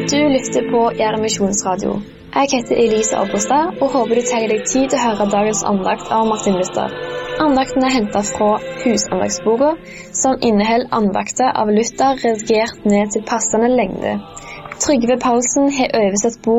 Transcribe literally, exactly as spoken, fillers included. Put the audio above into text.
Du lytter på Gjerde Misjonsradio. Jeg heter Elise Augustad og håper du tar deg tid til å høre dagens andakt av Martin Luther. Andakten er hentet fra Husandagsboka, som inneholder andakter av Luther redigert ned til passende lengde. Trygve Paulsen har oversett boka